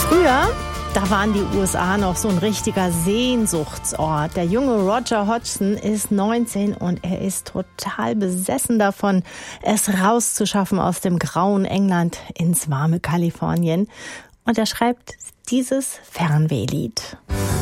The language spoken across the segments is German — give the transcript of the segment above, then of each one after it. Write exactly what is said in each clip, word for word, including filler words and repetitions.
Früher, da waren die U S A noch so ein richtiger Sehnsuchtsort. Der junge Roger Hodgson ist neunzehn und er ist total besessen davon, es rauszuschaffen aus dem grauen England ins warme Kalifornien. Und er schreibt dieses Fernwehlied.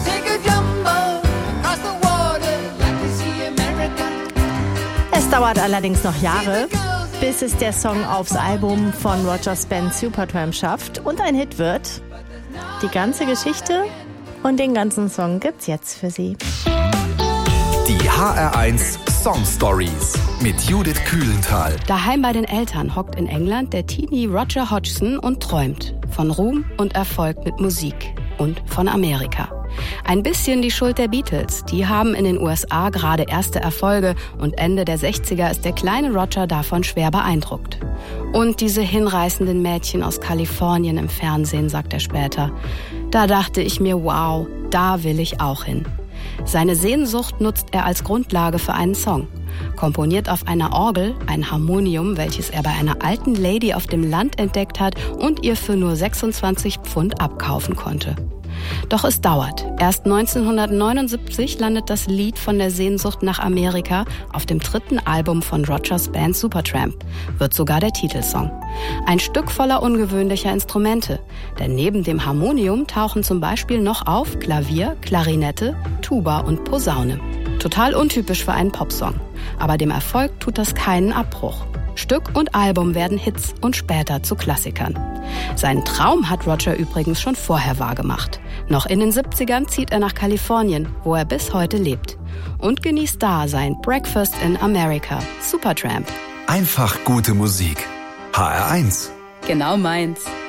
Es dauert allerdings noch Jahre, bis es der Song aufs Album von Rogers Band Supertramp schafft und ein Hit wird. Die ganze Geschichte und den ganzen Song gibt's jetzt für Sie. Die H R eins Song Stories mit Judith Kühlenthal. Daheim bei den Eltern hockt in England der Teenie Roger Hodgson und träumt von Ruhm und Erfolg mit Musik und von Amerika. Ein bisschen die Schuld der Beatles. Die haben in den U S A gerade erste Erfolge und Ende der sechziger ist der kleine Roger davon schwer beeindruckt. Und diese hinreißenden Mädchen aus Kalifornien im Fernsehen, sagt er später. Da dachte ich mir, wow, da will ich auch hin. Seine Sehnsucht nutzt er als Grundlage für einen Song. Komponiert auf einer Orgel, ein Harmonium, welches er bei einer alten Lady auf dem Land entdeckt hat und ihr für nur sechsundzwanzig Pfund abkaufen konnte. Doch es dauert. Erst neunzehnhundertneunundsiebzig landet das Lied von der Sehnsucht nach Amerika auf dem dritten Album von Rogers Band Supertramp, wird sogar der Titelsong. Ein Stück voller ungewöhnlicher Instrumente, denn neben dem Harmonium tauchen zum Beispiel noch auf Klavier, Klarinette, Tuba und Posaune. Total untypisch für einen Popsong, aber dem Erfolg tut das keinen Abbruch. Stück und Album werden Hits und später zu Klassikern. Seinen Traum hat Roger übrigens schon vorher wahrgemacht. Noch in den siebzigern zieht er nach Kalifornien, wo er bis heute lebt. Und genießt da sein Breakfast in America, Supertramp. Einfach gute Musik. H R eins. Genau meins.